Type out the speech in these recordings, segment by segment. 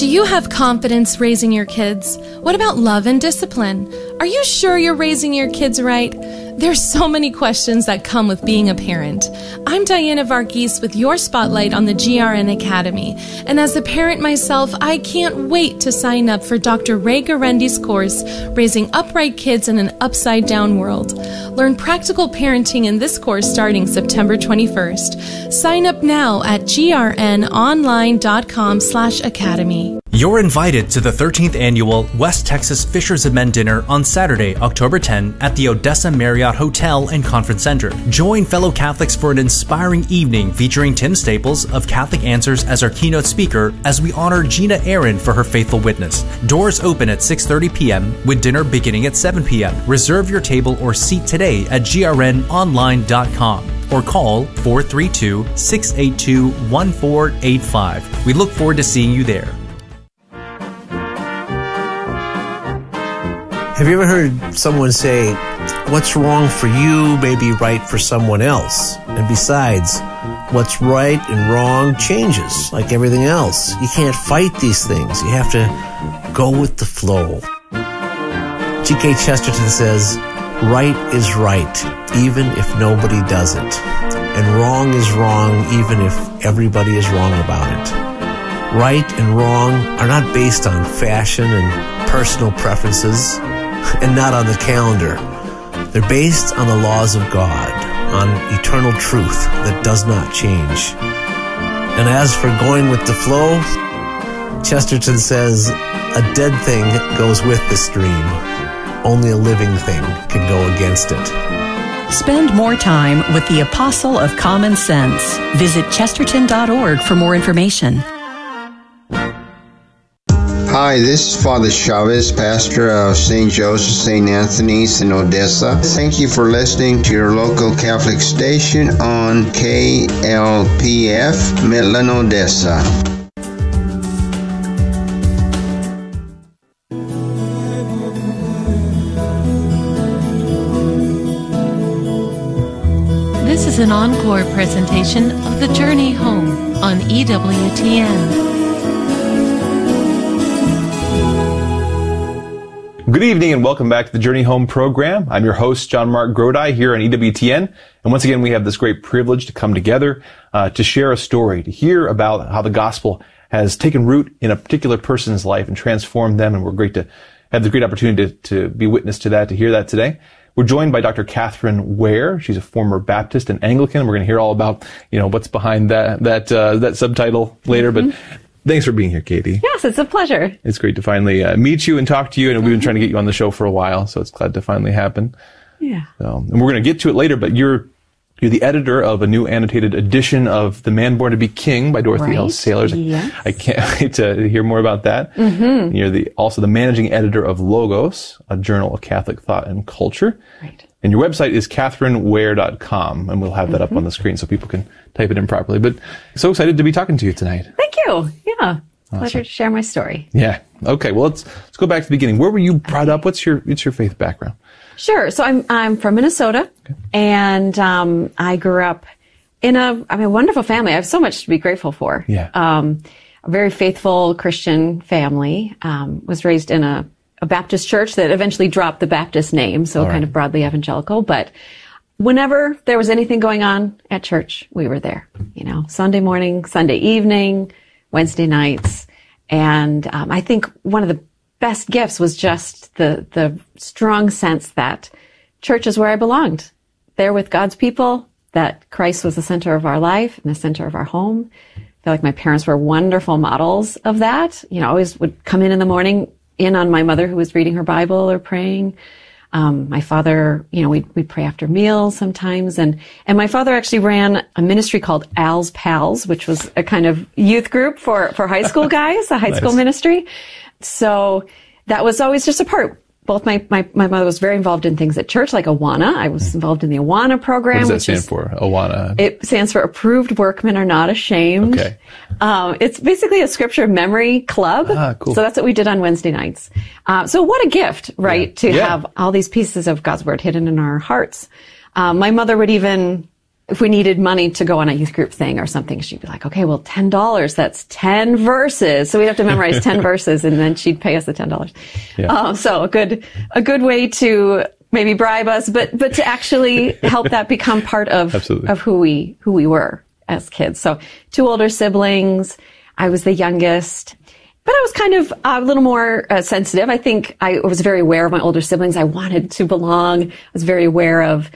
Do you have confidence raising your kids? What about love and discipline? Are you sure you're raising your kids right? There's so many questions that come with being a parent. I'm Diana Varghese with your spotlight on the GRN Academy. And as a parent myself, I can't wait to sign up for Dr. Ray Garendi's course, Raising Upright Kids in an Upside Down World. Learn practical parenting in this course starting September 21st. Sign up now at grnonline.com/academy. You're invited to the 13th Annual West Texas Fishers of Men Dinner on Saturday, October 10 at the Odessa Marriott Hotel and Conference Center. Join fellow Catholics for an inspiring evening featuring Tim Staples of Catholic Answers as our keynote speaker as we honor Gina Aaron for her faithful witness. Doors open at 6:30 p.m. with dinner beginning at 7 p.m. Reserve your table or seat today at grnonline.com. or call 432-682-1485. We look forward to seeing you there. Have you ever heard someone say, what's wrong for you may be right for someone else? And besides, what's right and wrong changes, like everything else. You can't fight these things. You have to go with the flow. G.K. Chesterton says, right is right, even if nobody does it. And wrong is wrong, even if everybody is wrong about it. Right and wrong are not based on fashion and personal preferences, and not on the calendar. They're based on the laws of God, on eternal truth that does not change. And as for going with the flow, Chesterton says, a dead thing goes with the stream. Only a living thing can go against it. Spend more time with the Apostle of Common Sense. Visit chesterton.org for more information. Hi, this is Father Chavez, pastor of St. Joseph St. Anthony's in Odessa. Thank you for listening to your local Catholic station on KLPF, Midland, Odessa. This is an encore presentation of The Journey Home on EWTN. Good evening and welcome back to the Journey Home program. I'm your host, John Mark Grodi, here on EWTN. And once again, we have this great privilege to come together to share a story, to hear about how the gospel has taken root in a particular person's life and transformed them. And we're great to have the great opportunity to be witness to that, to hear that today. We're joined by Dr. Catherine Ware. She's a former Baptist and Anglican. We're going to hear all about, what's behind that subtitle later. But thanks for being here, Katie. Yes, it's a pleasure. It's great to finally meet you and talk to you. And we've been trying to get you on the show for a while, so it's glad to finally happen. Yeah. And we're going to get to it later, but you're the editor of a new annotated edition of The Man Born to Be King by Dorothy L. Sayers. Yes. I can't wait to hear more about that. Mm-hmm. You're also the managing editor of Logos, a journal of Catholic thought and culture. Right. And your website is catherineware.com, and we'll have that up on the screen so people can type it in properly. But so excited to be talking to you tonight. Thank you. Yeah. Awesome. Pleasure to share my story. Yeah. Okay. Well, let's go back to the beginning. Where were you brought up? What's your faith background? Sure. So I'm from Minnesota, and I grew up in a wonderful family. I have so much to be grateful for. Yeah. A very faithful Christian family. Was raised in a Baptist church that eventually dropped the Baptist name, so kind of broadly evangelical. But whenever there was anything going on at church, we were there. Sunday morning, Sunday evening, Wednesday nights. And I think one of the best gifts was just the strong sense that church is where I belonged. There with God's people, that Christ was the center of our life and the center of our home. I feel like my parents were wonderful models of that. Always would come in the morning, in on my mother who was reading her Bible or praying. My father, we'd pray after meals sometimes. And my father actually ran a ministry called Al's Pals, which was a kind of youth group for high school guys, a high school ministry. So that was always just a part. Both my mother was very involved in things at church, like Awana. I was involved in the Awana program. What does that stand for, Awana? It stands for Approved Workmen Are Not Ashamed. Okay. It's basically a scripture memory club. Cool. So that's what we did on Wednesday nights. So what a gift, right? To have all these pieces of God's Word hidden in our hearts. My mother would even if we needed money to go on a youth group thing or something, she'd be like, okay, well, $10, that's 10 verses. So we'd have to memorize 10 verses, and then she'd pay us the $10. Yeah. So a good way to maybe bribe us, but to actually help that become part of who we were as kids. So 2 older siblings. I was the youngest. But I was kind of a little more sensitive. I think I was very aware of my older siblings. I wanted to belong. I was very aware of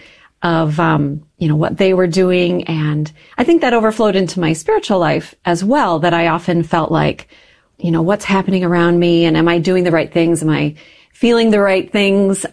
what they were doing. And I think that overflowed into my spiritual life as well, that I often felt like, what's happening around me, and am I doing the right things? Am I feeling the right things?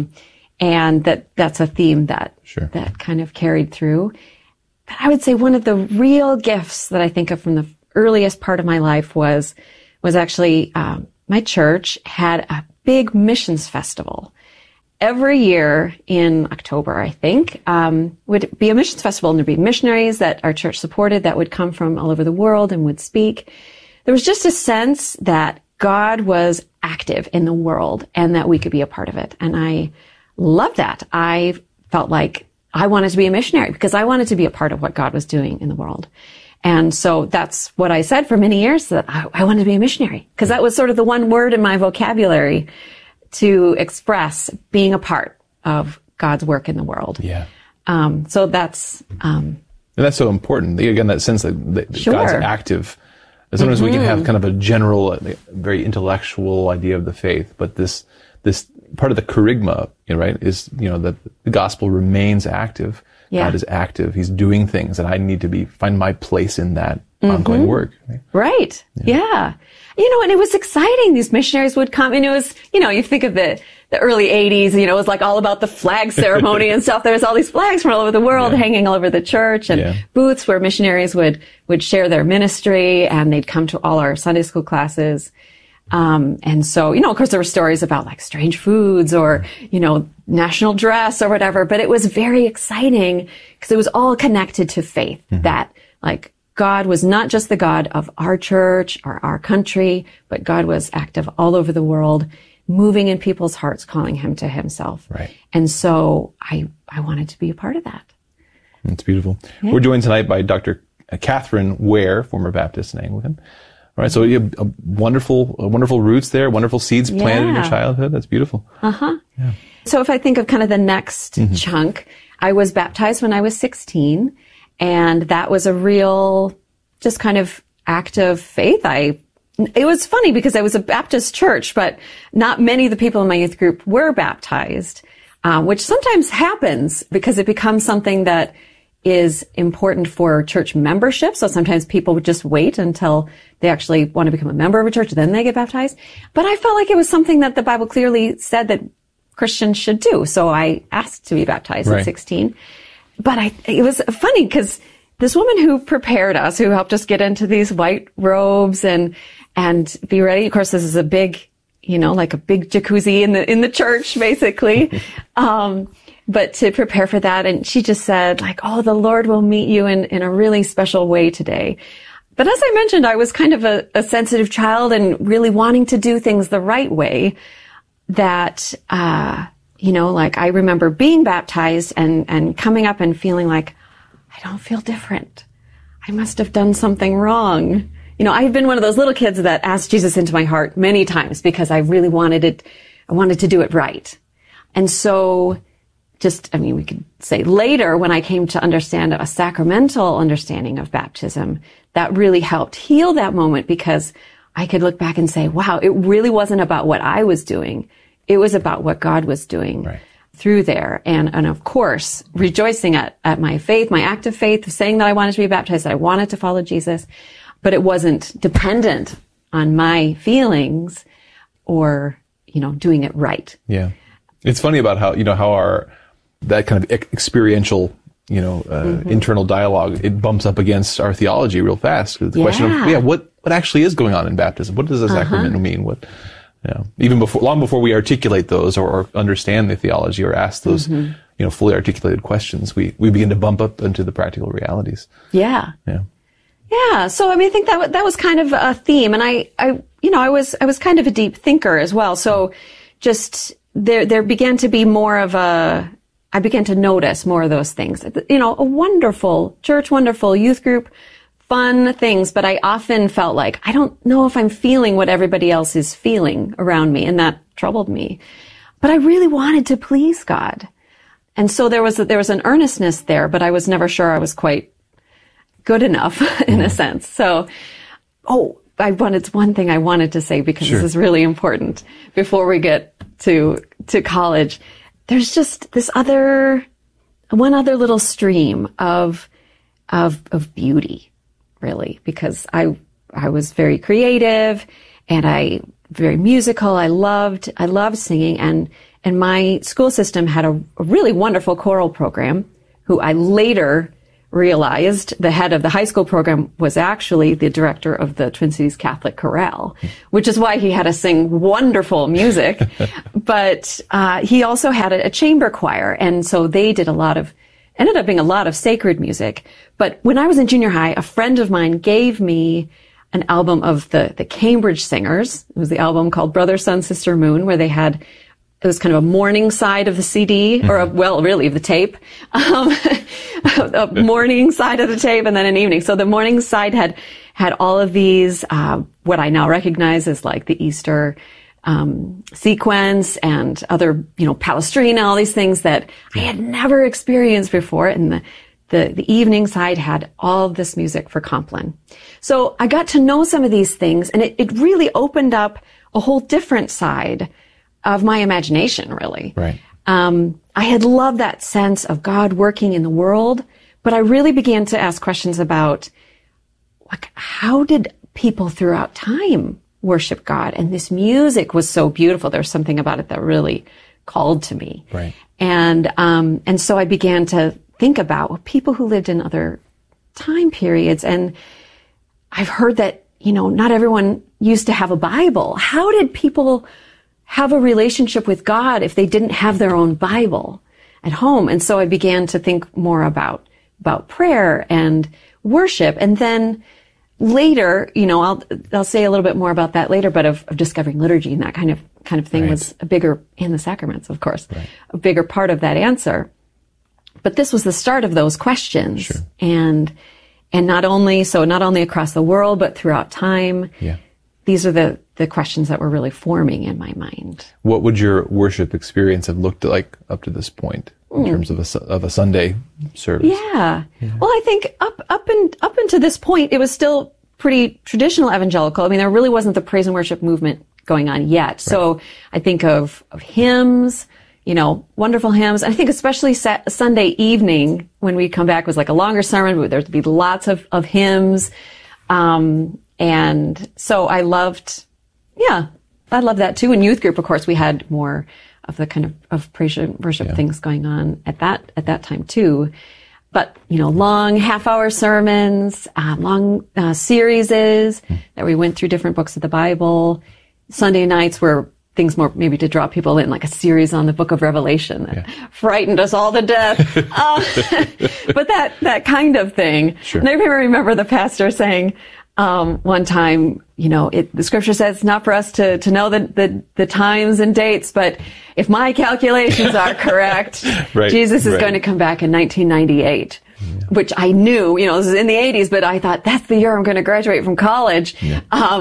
And that's a theme that kind of carried through. But I would say one of the real gifts that I think of from the earliest part of my life was actually, my church had a big missions festival. Every year in October, I think, would be a missions festival, and there'd be missionaries that our church supported that would come from all over the world and would speak. There was just a sense that God was active in the world and that we could be a part of it. And I loved that. I felt like I wanted to be a missionary because I wanted to be a part of what God was doing in the world. And so that's what I said for many years, that I wanted to be a missionary, because that was sort of the one word in my vocabulary to express being a part of God's work in the world. Yeah. So that's... and that's so important. Again, that sense that God's active. Sometimes we can have kind of a general, very intellectual idea of the faith, but this part of the charisma, right, is, that the gospel remains active. Yeah. God is active. He's doing things, and I need to find my place in that ongoing work. Right. Yeah. And it was exciting. These missionaries would come, and it was, you think of the early 80s, it was like all about the flag ceremony and stuff. There was all these flags from all over the world hanging all over the church, and booths where missionaries would share their ministry, and they'd come to all our Sunday school classes. And so, of course there were stories about like strange foods or, national dress or whatever, but it was very exciting because it was all connected to faith, that like God was not just the God of our church or our country, but God was active all over the world, moving in people's hearts, calling him to himself. Right. And so I wanted to be a part of that. That's beautiful. Yeah. We're joined tonight by Dr. Catherine Ware, former Baptist and Anglican. All right, so you have wonderful roots there, wonderful seeds planted in your childhood. That's beautiful. Uh-huh. Yeah. So if I think of kind of the next chunk, I was baptized when I was 16, and that was a real, just kind of act of faith. It was funny because I was a Baptist church, but not many of the people in my youth group were baptized, which sometimes happens because it becomes something that is important for church membership. So sometimes people would just wait until they actually want to become a member of a church, then they get baptized. But I felt like it was something that the Bible clearly said that Christians should do. So I asked to be baptized at 16. But it was funny because this woman who prepared us, who helped us get into these white robes and be ready. Of course, this is a big, like a big jacuzzi in the church, basically. But to prepare for that, and she just said, like, oh, the Lord will meet you in a really special way today. But as I mentioned, I was kind of a sensitive child and really wanting to do things the right way, that, like I remember being baptized and coming up and feeling like, I don't feel different. I must have done something wrong. I've been one of those little kids that asked Jesus into my heart many times because I really wanted it. I wanted to do it right. And so we could say later when I came to understand a sacramental understanding of baptism, that really helped heal that moment because I could look back and say, wow, it really wasn't about what I was doing. It was about what God was doing through there. And of course, rejoicing at my faith, my act of faith, saying that I wanted to be baptized, that I wanted to follow Jesus, but it wasn't dependent on my feelings or, doing it right. Yeah. It's funny about how that kind of experiential, internal dialogue, it bumps up against our theology real fast. The question of, what actually is going on in baptism? What does a sacrament mean? Even long before we articulate those or understand the theology or ask those, fully articulated questions, we begin to bump up into the practical realities. Yeah. Yeah. Yeah. So, I think that was kind of a theme. And I was kind of a deep thinker as well. So just there began to be more of a I began to notice more of those things. You know, a wonderful church, wonderful youth group, fun things, but I often felt like, I don't know if I'm feeling what everybody else is feeling around me, and that troubled me. But I really wanted to please God. And so there was an earnestness there, but I was never sure I was quite good enough in a sense. So, it's one thing I wanted to say, because this is really important before we get to college. There's just one other little stream of beauty, really, because I was very creative and very musical. I loved singing, and my school system had a really wonderful choral program, who I later realized the head of the high school program was actually the director of the Twin Cities Catholic Chorale, which is why he had us sing wonderful music. But he also had a chamber choir, and so they did ended up being a lot of sacred music. But when I was in junior high, a friend of mine gave me an album of the Cambridge Singers. It was the album called Brother, Sun, Sister, Moon, where it was kind of a morning side of the CD, or really of the tape. A morning side of the tape, and then an evening. So the morning side had all of these, what I now recognize as like the Easter sequence and other, Palestrina, all these things that I had never experienced before. And the evening side had all of this music for Compline. So I got to know some of these things, and it really opened up a whole different side of my imagination, really. Right. I had loved that sense of God working in the world, but I really began to ask questions about, like, how did people throughout time worship God? And this music was so beautiful. There was something about it that really called to me. Right. And so I began to think about people who lived in other time periods. And I've heard that, not everyone used to have a Bible. How did people have a relationship with God if they didn't have their own Bible at home? And so I began to think more about prayer and worship. And then later, I'll say a little bit more about that later, but of discovering liturgy and that kind of thing was a bigger, and the sacraments, of course, a bigger part of that answer. But this was the start of those questions. Sure. And not only across the world, but throughout time. Yeah. These are the questions that were really forming in my mind. What would your worship experience have looked like up to this point in terms of a Sunday service? Yeah. Well, I think up until this point, it was still pretty traditional evangelical. I mean, there really wasn't the praise and worship movement going on yet. Right. So I think of hymns, wonderful hymns. I think especially Sunday evening when we come back was like a longer sermon. There'd be lots of hymns. And so I loved that too. In youth group, of course, we had more of the kind of praise and worship things going on at that time too. But, long half-hour sermons, long series that we went through different books of the Bible. Sunday nights were things more maybe to draw people in, like a series on the book of Revelation that frightened us all to death. But that kind of thing. Sure. And I remember the pastor saying, one time, the scripture says it's not for us to know the times and dates, but if my calculations are correct, Jesus is going to come back in 1998, which I knew, this is in the 80s, but I thought that's the year I'm going to graduate from college. Yeah.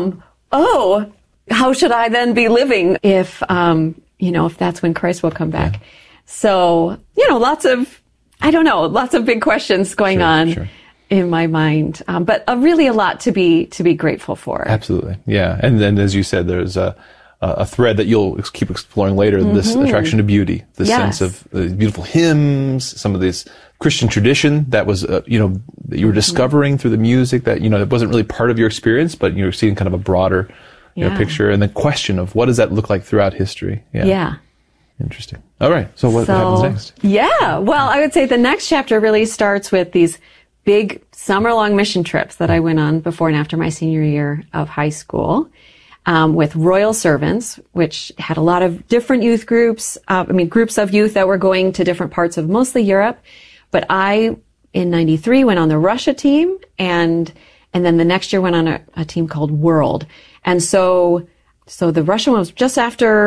How should I then be living if that's when Christ will come back? Yeah. So, lots of big questions going on. Sure. In my mind, but really a lot to be grateful for. Absolutely, yeah. And then, as you said, there's a thread that you'll keep exploring later. This attraction to beauty, the sense of beautiful hymns, some of this Christian tradition that was, that you were discovering through the music that it wasn't really part of your experience, but you're seeing kind of a broader picture, and the question of what does that look like throughout history. Yeah. Interesting. All right. So what happens next? Yeah. Well, I would say the next chapter really starts with these big summer-long mission trips that I went on before and after my senior year of high school, with Royal Servants, which had a lot of different youth groups, groups of youth that were going to different parts of mostly Europe. But I, in 93, went on the Russia team, and then the next year went on a team called World. And so the Russia one was just after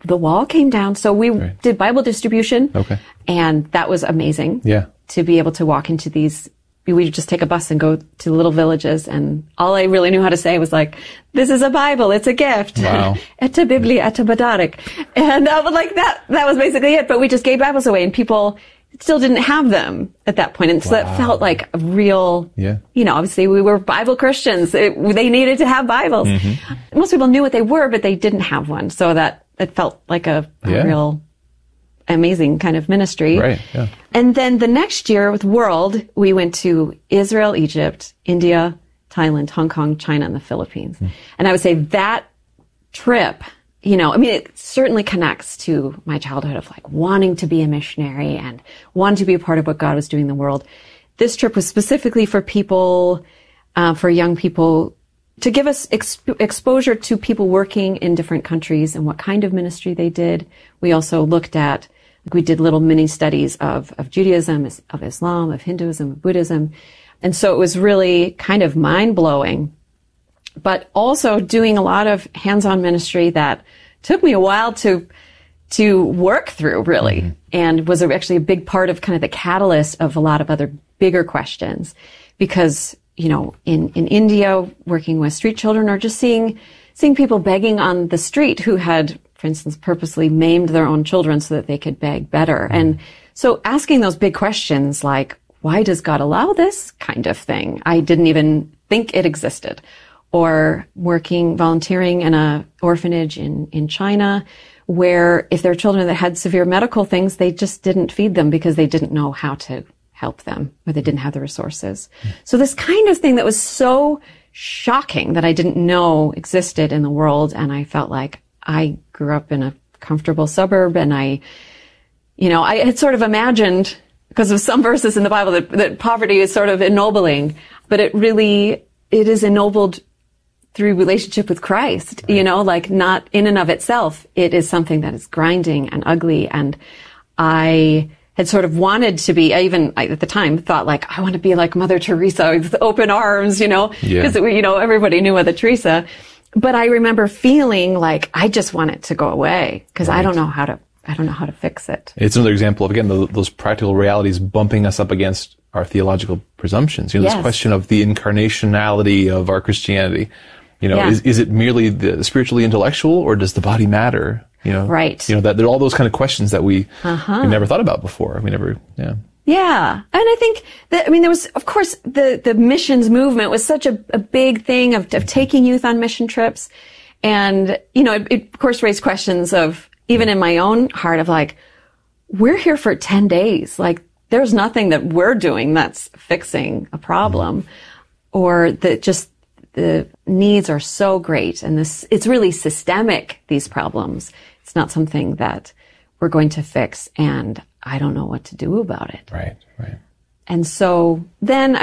the wall came down. So we did Bible distribution. Okay. And that was amazing. Yeah. To be able to walk into these, we would just take a bus and go to little villages. And all I really knew how to say was like, this is a Bible. It's a gift. Wow. Etta Biblia, etta Badarik. And like that was basically it. But we just gave Bibles away and people still didn't have them at that point. And so that felt like a real, obviously we were Bible Christians. They needed to have Bibles. Mm-hmm. Most people knew what they were, but they didn't have one. So that it felt like a real amazing kind of ministry. Right. Yeah. And then the next year with World, we went to Israel, Egypt, India, Thailand, Hong Kong, China, and the Philippines. And I would say that trip, it certainly connects to my childhood of like wanting to be a missionary and wanting to be a part of what God was doing in the world. This trip was specifically for people, for young people, to give us exposure to people working in different countries and what kind of ministry they did. We also looked at, we did little mini studies of Judaism, of Islam, of Hinduism, of Buddhism. And so it was really kind of mind-blowing, but also doing a lot of hands-on ministry that took me a while to work through, really, and was actually a big part of kind of the catalyst of a lot of other bigger questions. Because, in India, working with street children or just seeing people begging on the street who had, for instance, purposely maimed their own children so that they could beg better. And so asking those big questions like, why does God allow this kind of thing? I didn't even think it existed. Or volunteering in a orphanage in China, where if there were children that had severe medical things, they just didn't feed them because they didn't know how to help them, or they didn't have the resources. So this kind of thing that was so shocking that I didn't know existed in the world, and I felt like I grew up in a comfortable suburb, and I had sort of imagined, because of some verses in the Bible, that poverty is sort of ennobling, but it is ennobled through relationship with Christ, like not in and of itself. It is something that is grinding and ugly. And I had sort of wanted to be, I at the time thought like, I want to be like Mother Teresa with open arms, because, everybody knew Mother Teresa. But I remember feeling like I just want it to go away because I don't know how to fix it. It's another example of, again, those practical realities bumping us up against our theological presumptions. This question of the incarnationality of our Christianity. Is it merely the spiritually intellectual, or does the body matter? Right. That there are all those kind of questions that we never thought about before. Yeah. And I think that, there was, of course, the missions movement was such a big thing of taking youth on mission trips. And, it of course raised questions of, even in my own heart, of like, we're here for 10 days. Like, there's nothing that we're doing that's fixing a problem, or that just the needs are so great. And it's really systemic, these problems. It's not something that we're going to fix, and I don't know what to do about it. Right. And so then,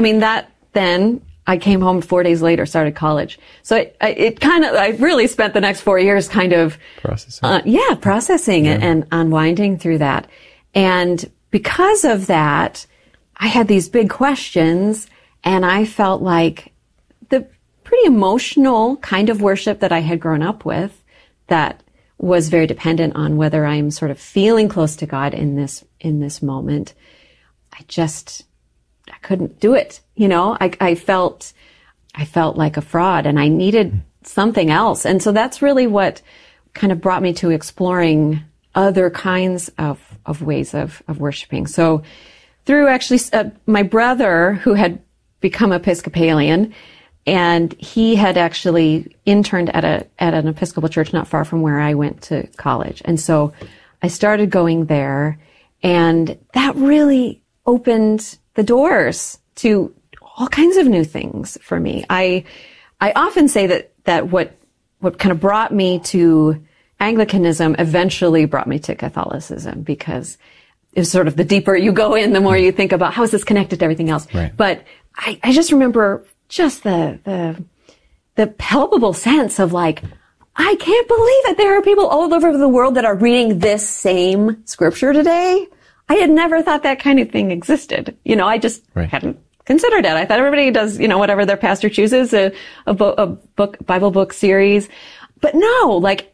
I came home 4 days later, started college. So I really spent the next 4 years kind of processing it and unwinding through that. And because of that, I had these big questions, and I felt like the pretty emotional kind of worship that I had grown up with, that was very dependent on whether I'm sort of feeling close to God in this moment. I couldn't do it. I felt like a fraud, and I needed something else. And so that's really what kind of brought me to exploring other kinds of ways of worshiping. So through actually my brother, who had become Episcopalian, and he had actually interned at an Episcopal church not far from where I went to college. And so I started going there, and that really opened the doors to all kinds of new things for me. I often say that what kind of brought me to Anglicanism eventually brought me to Catholicism, because it's sort of the deeper you go in, the more you think about how is this connected to everything else. Right. But I just remember just the palpable sense of like, I can't believe that there are people all over the world that are reading this same scripture today. I had never thought that kind of thing existed. I just hadn't considered it. I thought everybody does, whatever their pastor chooses, a Bible book series. But no, like,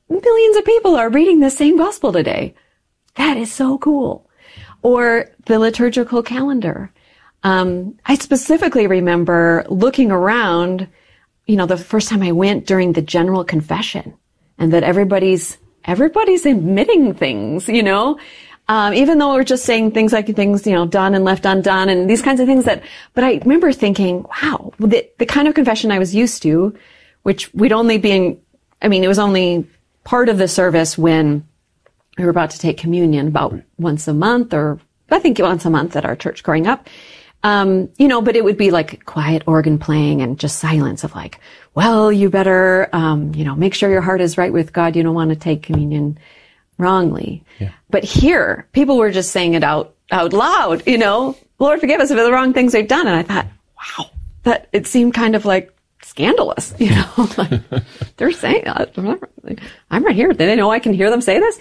millions of people are reading the same gospel today. That is so cool. Or the liturgical calendar. I specifically remember looking around, the first time I went during the general confession, and that everybody's admitting things, even though we're just saying things like done and left undone and these kinds of things but I remember thinking, wow, the kind of confession I was used to, which it was only part of the service when we were about to take communion about once a month, or I think once a month at our church growing up. But it would be like quiet organ playing and just silence of like, well, you better, make sure your heart is right with God. You don't want to take communion wrongly. Yeah. But here, people were just saying it out loud, Lord, forgive us for the wrong things we've done. And I thought, wow, that it seemed kind of like scandalous, like they're saying, I'm right here. They know I can hear them say this.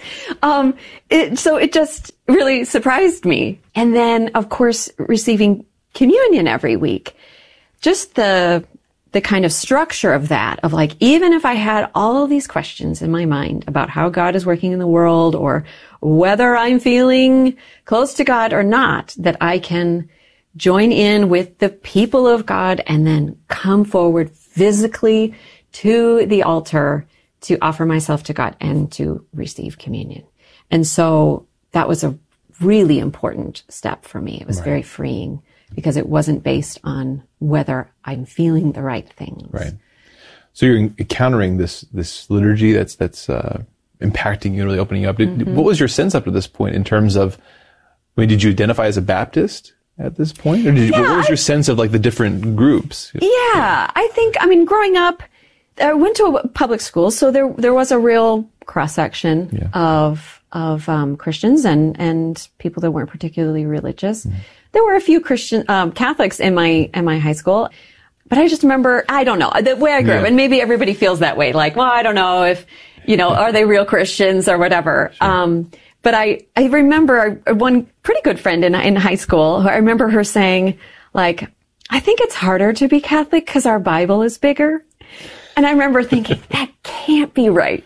So it just really surprised me. And then, of course, receiving communion every week, just the kind of structure of that, of like, even if I had all of these questions in my mind about how God is working in the world or whether I'm feeling close to God or not, that I can join in with the people of God and then come forward physically to the altar to offer myself to God and to receive communion. And so that was a really important step for me. It was very freeing because it wasn't based on whether I'm feeling the right things. Right. So you're encountering this liturgy that's impacting you, really opening you up. What was your sense up to this point in terms of, did you identify as a Baptist at this point? Or what was your sense of like the different groups? Yeah, I think, growing up, I went to a public school, so there was a real cross-section of Christians and people that weren't particularly religious. Mm-hmm. There were a few Christian, Catholics in my high school, but I just remember, I don't know, the way I grew up, and maybe everybody feels that way, like, well, I don't know if, are they real Christians or whatever. Sure. But I remember one pretty good friend in high school, I remember her saying, like, I think it's harder to be Catholic because our Bible is bigger. And I remember thinking, that can't be right.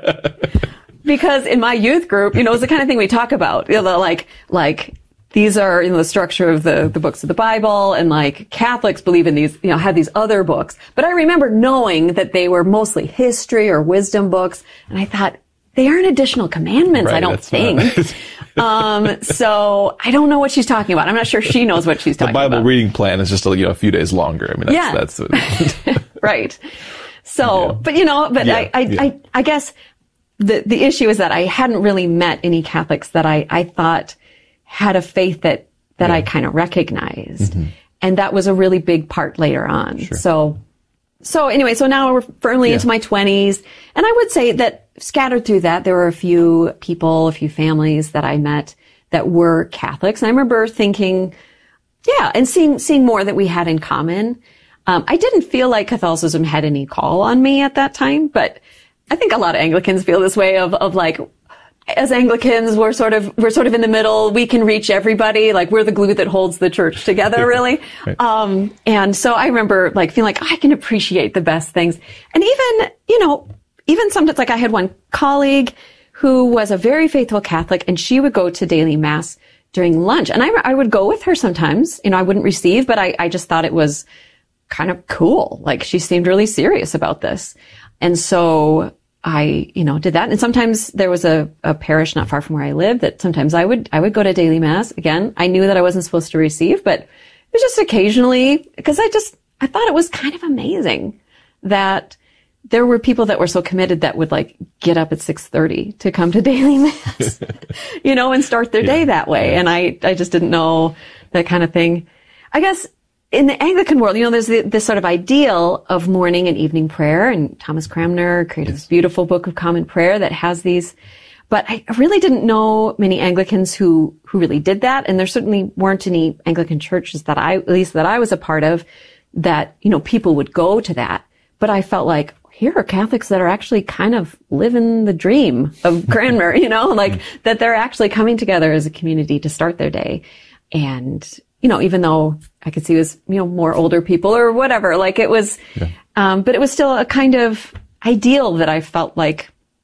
Because in my youth group, it was the kind of thing we talk about, like these are, the structure of the books of the Bible, and like Catholics believe in these, have these other books. But I remember knowing that they were mostly history or wisdom books. And I thought, they aren't additional commandments, right, I don't think. So I don't know what she's talking about. I'm not sure she knows what she's talking about. The Bible reading plan is just a few days longer. That's right. So, but I guess the issue is that I hadn't really met any Catholics that I thought had a faith that I kind of recognized. Mm-hmm. And that was a really big part later on. Sure. So anyway, so now we're firmly into my 20s. And I would say that scattered through that, there were a few people, a few families that I met that were Catholics. And I remember thinking, and seeing more that we had in common. I didn't feel like Catholicism had any call on me at that time, but I think a lot of Anglicans feel this way of like, as Anglicans, we're sort of in the middle. We can reach everybody. Like, we're the glue that holds the church together, really. Right. And so I remember like feeling like I can appreciate the best things. And even sometimes, like, I had one colleague who was a very faithful Catholic, and she would go to daily mass during lunch. And I would go with her sometimes. I wouldn't receive, but I just thought it was kind of cool. Like, she seemed really serious about this. And so I, did that. And sometimes there was a parish not far from where I lived that sometimes I would go to daily mass. Again, I knew that I wasn't supposed to receive, but it was just occasionally, because I thought it was kind of amazing that there were people that were so committed that would like get up at 6:30 to come to daily mass, and start their day that way. Yeah. And I just didn't know that kind of thing. I guess in the Anglican world, there's this sort of ideal of morning and evening prayer, and Thomas Cranmer created this beautiful Book of Common Prayer that has these, but I really didn't know many Anglicans who really did that. And there certainly weren't any Anglican churches that at least I was a part of that, people would go to that. But I felt like, here are Catholics that are actually kind of living the dream of Cranmer, that they're actually coming together as a community to start their day. And, even though I could see it was, more older people or whatever, like it was, but it was still a kind of ideal that I felt like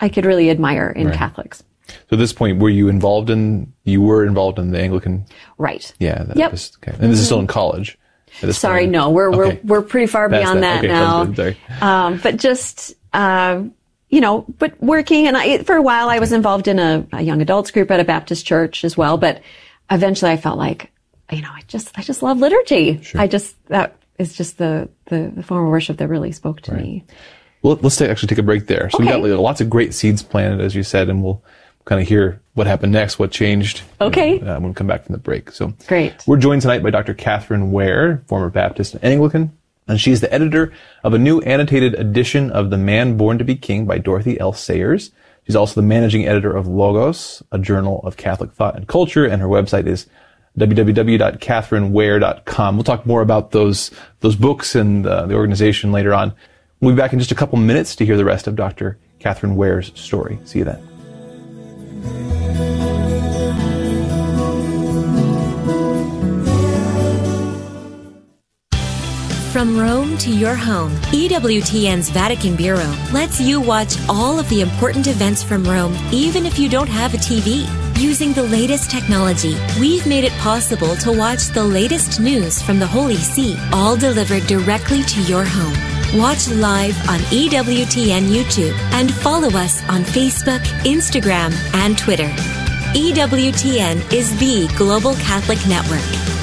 I could really admire in Catholics. So at this point, were you involved in the Anglican? Right. Yeah. Yep. Okay. And this is still in college. Sorry, no, we're pretty far beyond that now. Sorry. But just, but working, and for a while I was involved in a young adults group at a Baptist church as well. But eventually I felt like, I just love liturgy. Sure. That is just the form of worship that really spoke to me. Well, let's actually take a break there. So we got lots of great seeds planted, as you said, and we'll kind of hear what happened next, what changed. Okay. When we come back from the break. So great. We're joined tonight by Dr. Catherine Ware, former Baptist and Anglican, and she's the editor of a new annotated edition of The Man Born to be King by Dorothy L. Sayers. She's also the managing editor of Logos, a journal of Catholic thought and culture, and her website is www.catherineware.com. We'll talk more about those books and the organization later on. We'll be back in just a couple minutes to hear the rest of Dr. Catherine Ware's story. See you then. From Rome to your home, EWTN's Vatican Bureau lets you watch all of the important events from Rome, even if you don't have a TV. Using the latest technology, we've made it possible to watch the latest news from the Holy See, all delivered directly to your home. Watch live on EWTN YouTube and follow us on Facebook, Instagram, and Twitter. EWTN is the Global Catholic Network.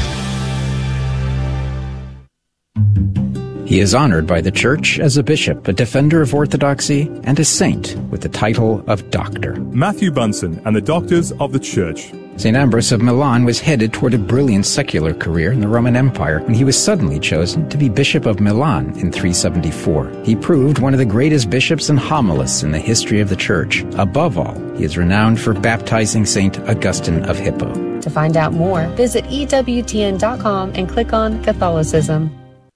He is honored by the Church as a bishop, a defender of orthodoxy, and a saint with the title of Doctor. Matthew Bunsen and the Doctors of the Church. St. Ambrose of Milan was headed toward a brilliant secular career in the Roman Empire when he was suddenly chosen to be Bishop of Milan in 374. He proved one of the greatest bishops and homilists in the history of the Church. Above all, he is renowned for baptizing St. Augustine of Hippo. To find out more, visit EWTN.com and click on Catholicism.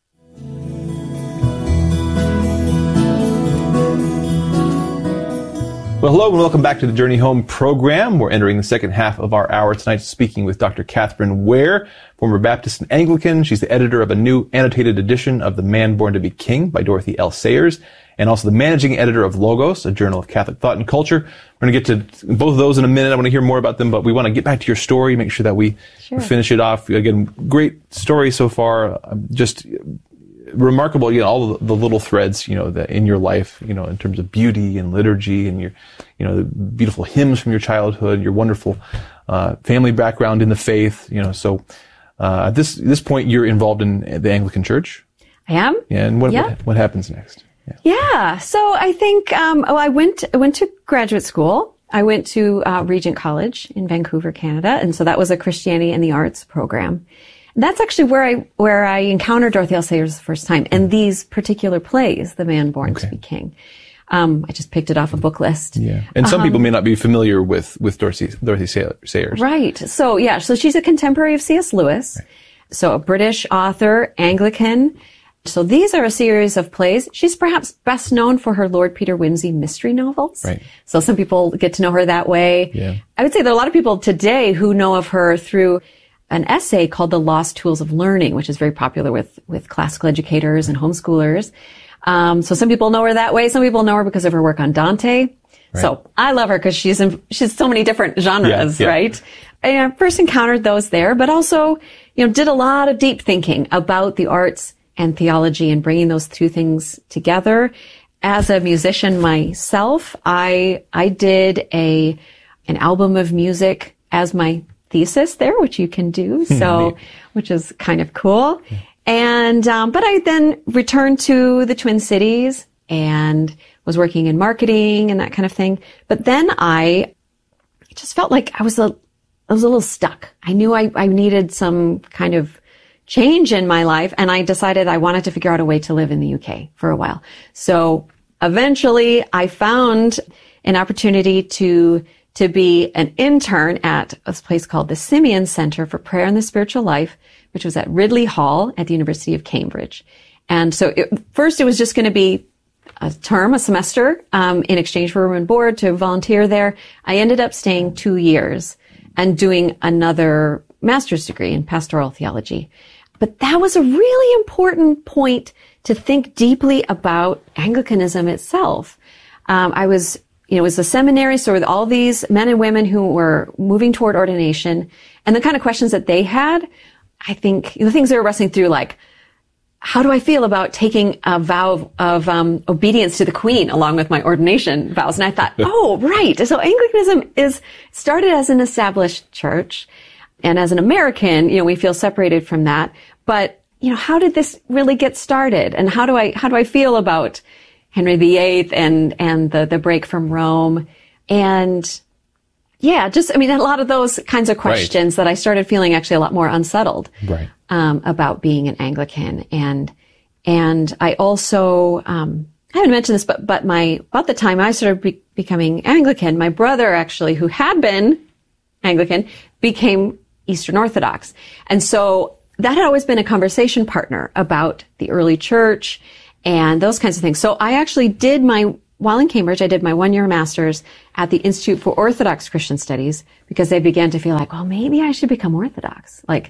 Well, hello and welcome back to the Journey Home program. We're entering the second half of our hour tonight speaking with Dr. Catherine Ware, former Baptist and Anglican. She's the editor of a new annotated edition of The Man Born to be King by Dorothy L. Sayers, and also the managing editor of Logos, a journal of Catholic thought and culture. We're going to get to both of those in a minute. I want to hear more about them, but we want to get back to your story, make sure that we finish it off. Again, great story so far. Just remarkable, all the little threads, that in your life, in terms of beauty and liturgy and your, the beautiful hymns from your childhood, your wonderful, family background in the faith, So, at this point, you're involved in the Anglican Church. I am. Yeah. And what happens next? Yeah. So I think, I went to graduate school. I went to, Regent College in Vancouver, Canada. And so that was a Christianity and the Arts program. That's actually where I encountered Dorothy L. Sayers the first time, and these particular plays, The Man Born to be King. I just picked it off a book list. Yeah, and some people may not be familiar with Dorothy Sayers. Right. So she's a contemporary of C.S. Lewis. Right. So a British author, Anglican. So these are a series of plays. She's perhaps best known for her Lord Peter Wimsey mystery novels. Right. So some people get to know her that way. Yeah. I would say there are a lot of people today who know of her through an essay called The Lost Tools of Learning, which is very popular with classical educators and homeschoolers. So some people know her that way. Some people know her because of her work on Dante. Right. So I love her because she's so many different genres, right? I first encountered those there, but also, did a lot of deep thinking about the arts and theology and bringing those two things together. As a musician myself, I did an album of music as my thesis there, which you can do. So, which is kind of cool. And, but I then returned to the Twin Cities and was working in marketing and that kind of thing. But then I just felt like I was a little stuck. I knew I needed some kind of change in my life, and I decided I wanted to figure out a way to live in the UK for a while. So eventually I found an opportunity to be an intern at a place called the Simeon Center for Prayer and the Spiritual Life, which was at Ridley Hall at the University of Cambridge. And so first it was just going to be a semester, in exchange for room and board to volunteer there. I ended up staying 2 years and doing another master's degree in pastoral theology. But that was a really important point to think deeply about Anglicanism itself. I was it was a seminary, so with all these men and women who were moving toward ordination, and the kind of questions that they had, I think the things they were wrestling through, like, how do I feel about taking a vow of obedience to the Queen along with my ordination vows? And I thought, oh, right. So Anglicanism started as an established church, and as an American, we feel separated from that. But how did this really get started? And how do I feel about Henry VIII and the break from Rome? And yeah, a lot of those kinds of questions that I started feeling actually a lot more unsettled about being an Anglican. And I also, I haven't mentioned this, but about the time I started becoming Anglican, my brother actually, who had been Anglican, became Eastern Orthodox. And so that had always been a conversation partner about the early church and those kinds of things. So I actually while in Cambridge, I did my 1-year master's at the Institute for Orthodox Christian Studies, because they began to feel like, well, maybe I should become Orthodox. Like,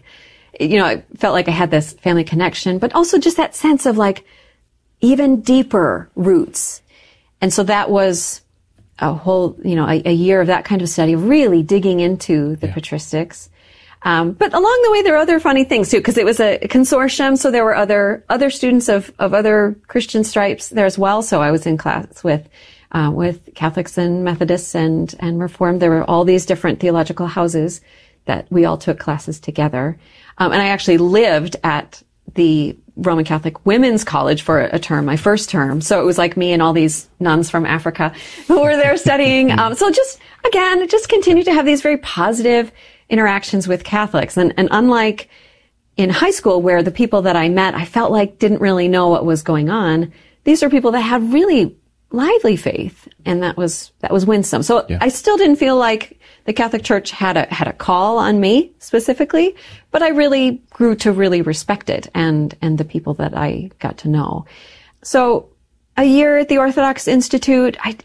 I felt like I had this family connection, but also just that sense of like even deeper roots. And so that was a whole, a year of that kind of study, really digging into the patristics. But along the way, there were other funny things too, because it was a consortium, so there were other students of other Christian stripes there as well. So I was in class with Catholics and Methodists and Reformed. There were all these different theological houses that we all took classes together. And I actually lived at the Roman Catholic Women's College for a term, my first term. So it was like me and all these nuns from Africa who were there studying. So just continue to have these very positive interactions with Catholics. And unlike in high school, where the people that I met, I felt like didn't really know what was going on, these are people that had really lively faith, and that was winsome. So I still didn't feel like the Catholic Church had a call on me specifically, but I really grew to really respect it and the people that I got to know. So a year at the Orthodox Institute, I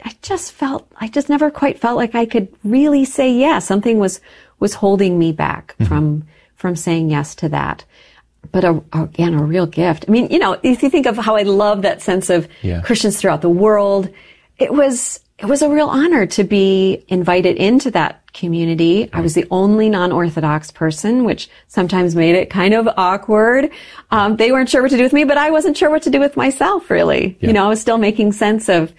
just never quite felt like I could really say yes. Something was holding me back from saying yes to that. But again, a real gift. I mean, if you think of how I love that sense of Christians throughout the world, it was a real honor to be invited into that community. Right. I was the only non-Orthodox person, which sometimes made it kind of awkward. They weren't sure what to do with me, but I wasn't sure what to do with myself, really. Yeah. I was still making sense of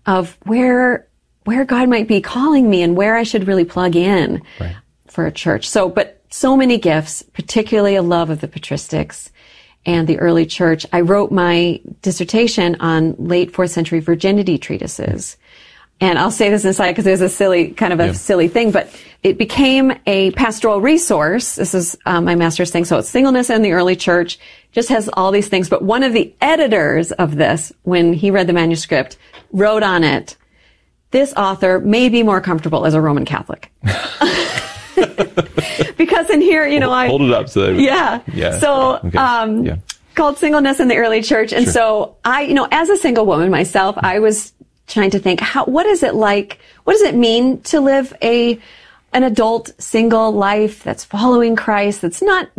where God might be calling me and where I should really plug in for a church. But so many gifts, particularly a love of the patristics and the early church. I wrote my dissertation on late 4th century virginity treatises. And I'll say this inside because it was a silly thing, but it became a pastoral resource. This is my master's thing. So it's singleness in the early church, just has all these things. But one of the editors of this, when he read the manuscript, wrote on it, "This author may be more comfortable as a Roman Catholic." Because in here, I hold it up so that So called Singleness in the Early Church. And so I, as a single woman myself, I was trying to think, what is it like? What does it mean to live an adult single life that's following Christ? That's not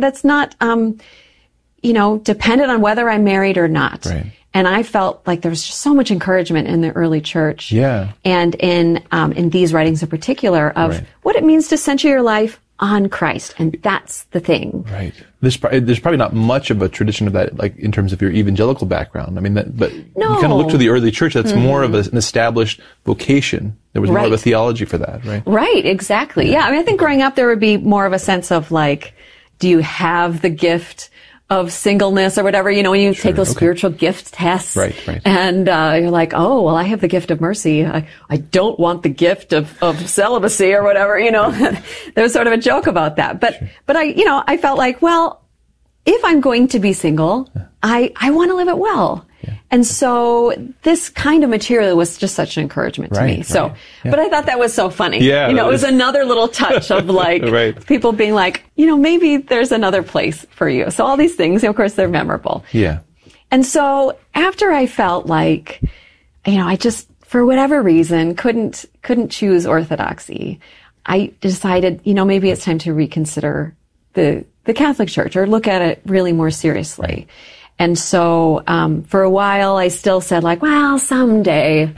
dependent on whether I'm married or not. Right. And I felt like there was just so much encouragement in the early church. Yeah. And in these writings in particular of what it means to center your life on Christ. And that's the thing. Right. There's probably not much of a tradition of that, like in terms of your evangelical background. I mean, but you kind of look to the early church, that's more of an established vocation. There was more of a theology for that, right? Right, exactly. Yeah. I mean, I think growing up there would be more of a sense of like, do you have the gift of singleness or whatever, when you take those spiritual gift tests. Right. And you're like, oh, well, I have the gift of mercy. I don't want the gift of celibacy or whatever, There's sort of a joke about that. But I felt like, well, if I'm going to be single, I want to live it well. Yeah. And so this kind of material was just such an encouragement to me. So, but I thought that was so funny. Yeah, it was another little touch of like people being like, maybe there's another place for you. So all these things, of course, they're memorable. Yeah. And so after I felt like, I just, for whatever reason, couldn't choose orthodoxy, I decided, maybe it's time to reconsider the Catholic Church or look at it really more seriously. Right. And so, for a while, I still said like, well, someday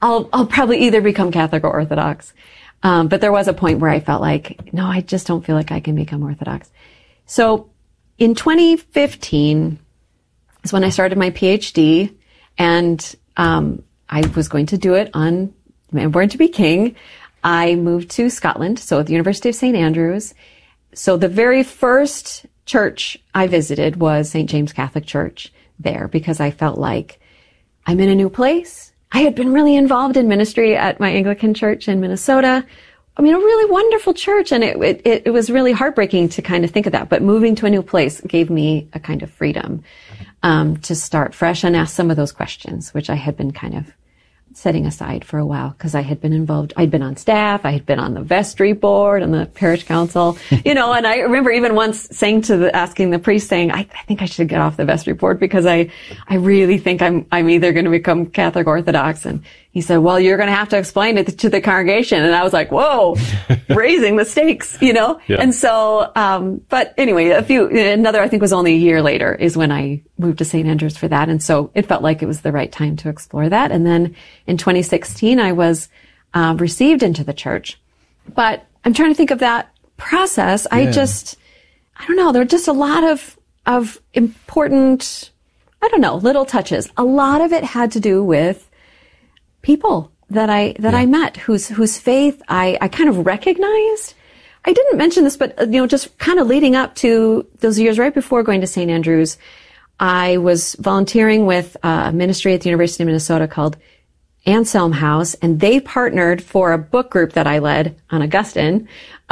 I'll probably either become Catholic or Orthodox. But there was a point where I felt like, no, I just don't feel like I can become Orthodox. So in 2015 is when I started my PhD, and I was going to do it on Man Born to be King. I moved to Scotland, so at the University of St. Andrews. So the very first church I visited was St. James Catholic Church there, because I felt like I'm in a new place. I had been really involved in ministry at my Anglican church in Minnesota. I mean, a really wonderful church, and it was really heartbreaking to kind of think of that. But moving to a new place gave me a kind of freedom to start fresh and ask some of those questions, which I had been kind of setting aside for a while, because I had been involved. I'd been on staff. I had been on the vestry board and the parish council, and I remember even once asking the priest, saying, I think I should get off the vestry board, because I really think I'm either going to become Catholic Orthodox. And he said, well, you're going to have to explain it to the congregation. And I was like, whoa, raising the stakes, Yeah. And so, but anyway, I think was only a year later is when I moved to St. Andrews for that. And so it felt like it was the right time to explore that. And then in 2016, I was received into the church. But I'm trying to think of that process. Yeah. I don't know, there were just a lot of important, little touches. A lot of it had to do with people that I met whose faith I kind of recognized. I didn't mention this, but just kind of leading up to those years right before going to St. Andrews, I was volunteering with a ministry at the University of Minnesota called Anselm House, and they partnered for a book group that I led on Augustine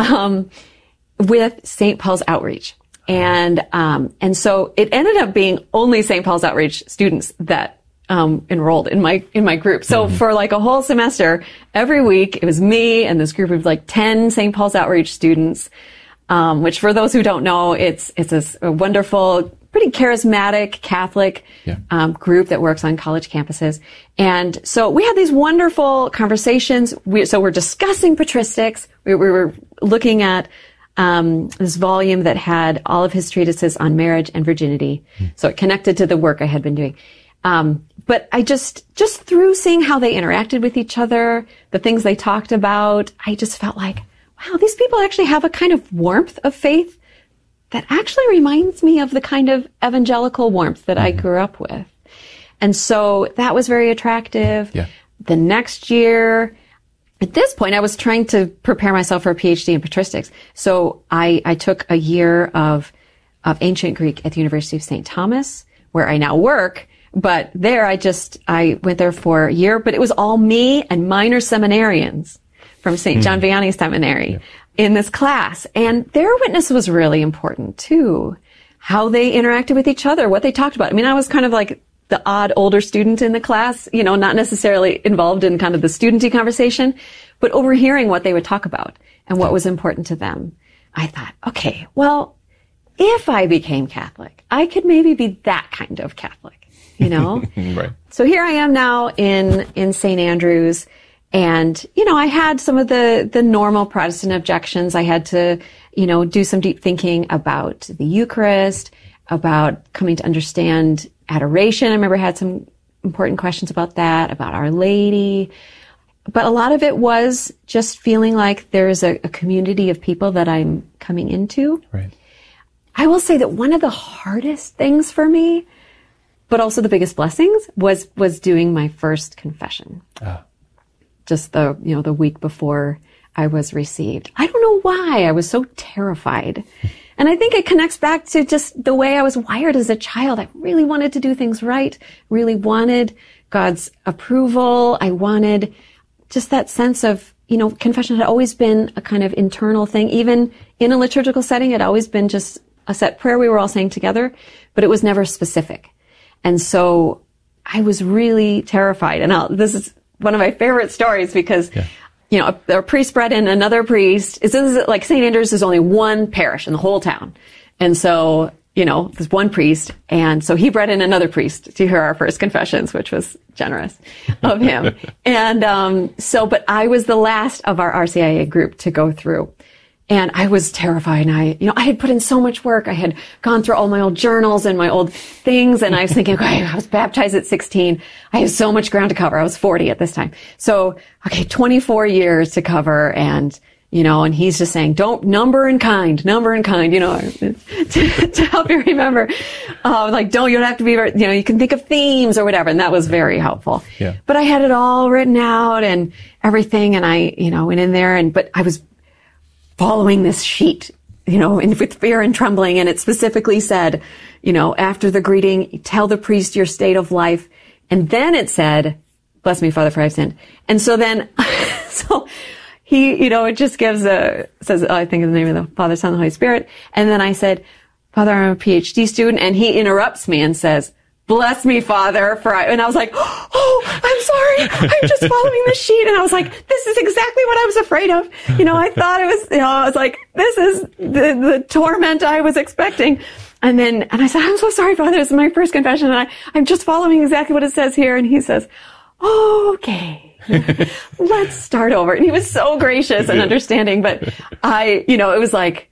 with St. Paul's Outreach. And so it ended up being only St. Paul's Outreach students that enrolled in my group. So for like a whole semester, every week it was me and this group of like 10 St. Paul's Outreach students, which for those who don't know, it's a wonderful, pretty charismatic Catholic group that works on college campuses. And so we had these wonderful conversations. So we're discussing patristics. We were looking at this volume that had all of his treatises on marriage and virginity. So it connected to the work I had been doing. But I just through seeing how they interacted with each other, the things they talked about, I just felt like, wow, these people actually have a kind of warmth of faith that actually reminds me of the kind of evangelical warmth that I grew up with. And so that was very attractive. Yeah. The next year, at this point, I was trying to prepare myself for a PhD in patristics. So I took a year of ancient Greek at the University of St. Thomas, where I now work. But there, I went there for a year, but it was all me and minor seminarians from St. John Vianney Seminary in this class. And their witness was really important too. How they interacted with each other, what they talked about. I mean, I was kind of like the odd older student in the class, not necessarily involved in kind of the studenty conversation, but overhearing what they would talk about and what was important to them. I thought, okay, well, if I became Catholic, I could maybe be that kind of Catholic. Right. So here I am now in St. Andrews, and, I had some of the normal Protestant objections. I had to, do some deep thinking about the Eucharist, about coming to understand adoration. I remember I had some important questions about that, about Our Lady. But a lot of it was just feeling like there's a community of people that I'm coming into. Right. I will say that one of the hardest things for me, but also the biggest blessings, was doing my first confession. Just the week before I was received. I don't know why I was so terrified. And I think it connects back to just the way I was wired as a child. I really wanted to do things right, really wanted God's approval. I wanted just that sense of, confession had always been a kind of internal thing. Even in a liturgical setting, it had always been just a set prayer we were all saying together, but it was never specific. And so I was really terrified. And this is one of my favorite stories because, a priest brought in another priest. This is like St. Andrews is only one parish in the whole town. And so, there's one priest. And so he brought in another priest to hear our first confessions, which was generous of him. And but I was the last of our RCIA group to go through. And I was terrified. And I had put in so much work. I had gone through all my old journals and my old things. And I was thinking, okay, I was baptized at 16. I have so much ground to cover. I was 40 at this time. So, okay, 24 years to cover. And he's just saying, don't number in kind, to help you remember. You don't have to be, you can think of themes or whatever. And that was very helpful. Yeah. But I had it all written out and everything. And I, went in there but I was following this sheet, with fear and trembling. And it specifically said, after the greeting, tell the priest your state of life. And then it said, bless me, Father, for I've sinned. And so then, he, it just says, I think in the name of the Father, Son, and the Holy Spirit. And then I said, Father, I'm a PhD student. And he interrupts me and says, bless me, Father, and I was like, oh, I'm sorry. I'm just following the sheet. And I was like, this is exactly what I was afraid of. I thought it was, I was like, this is the torment I was expecting. And I said, I'm so sorry, Father. This is my first confession. And I'm just following exactly what it says here. And he says, okay. Let's start over. And he was so gracious and understanding, but it was like,